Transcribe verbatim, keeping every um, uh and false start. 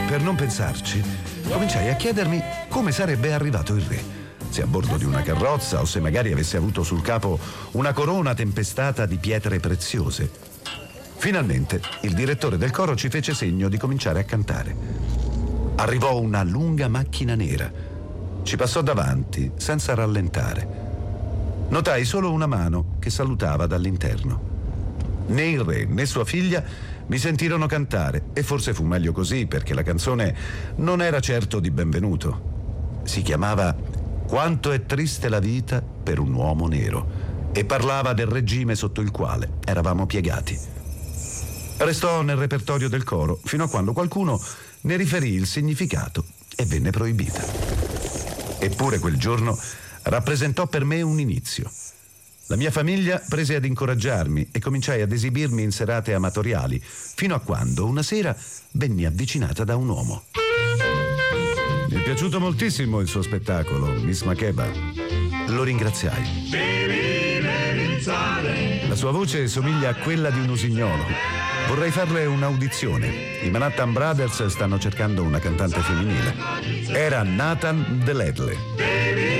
Per non pensarci, cominciai a chiedermi come sarebbe arrivato il re. Se a bordo di una carrozza o se magari avesse avuto sul capo una corona tempestata di pietre preziose. Finalmente il direttore del coro ci fece segno di cominciare a cantare. Arrivò una lunga macchina nera. Ci passò davanti senza rallentare. Notai solo una mano che salutava dall'interno. Né il re né sua figlia mi sentirono cantare e forse fu meglio così perché la canzone non era certo di benvenuto. Si chiamava Quanto è triste la vita per un uomo nero e parlava del regime sotto il quale eravamo piegati. Restò nel repertorio del coro fino a quando qualcuno ne riferì il significato e venne proibita. Eppure quel giorno rappresentò per me un inizio. La mia famiglia prese ad incoraggiarmi e cominciai ad esibirmi in serate amatoriali, fino a quando una sera venni avvicinata da un uomo. Mi è piaciuto moltissimo il suo spettacolo, Miss Makeba. Lo ringraziai. La sua voce somiglia a quella di un usignolo. Vorrei farle un'audizione. I Manhattan Brothers stanno cercando una cantante femminile. Era Nathan Deledley.